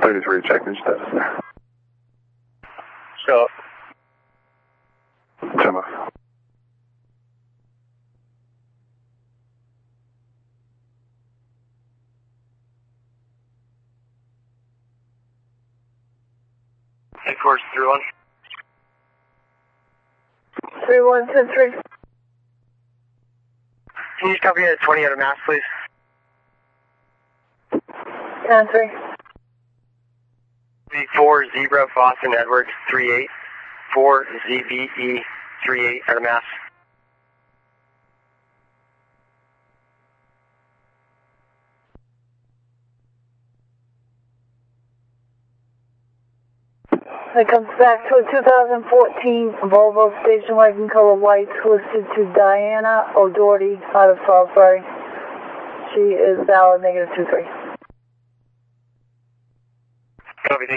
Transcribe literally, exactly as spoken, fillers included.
thirty-three, checking status there. Show up. Come on. Headquarters three one. three one ten three. Can you just copy at twenty out of mass, please? ten three. four Zebra Boston Edwards three eight. four Z B E three eight out of mass. It comes back to a two thousand fourteen Volvo station wagon color white listed to Diana O'Doherty out of Salisbury. She is valid negative two three. Copy.